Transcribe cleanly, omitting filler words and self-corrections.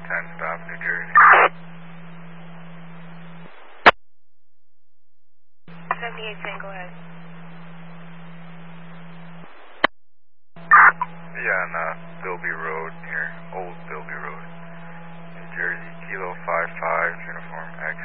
10 stop, New Jersey. 7810, go ahead. Yeah, on Bilby Road.